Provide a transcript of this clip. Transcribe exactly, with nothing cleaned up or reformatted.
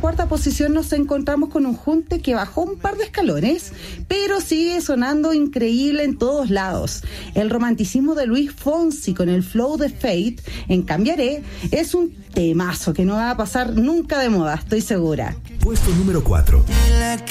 cuarta posición nos encontramos con un junte que bajó un par de escalones, pero sigue sonando increíble en todos lados. El romanticismo de Luis Fonsi con el flow de Fate en Cambiaré es un temazo que no va a pasar nunca de moda, estoy segura. Puesto número cuatro.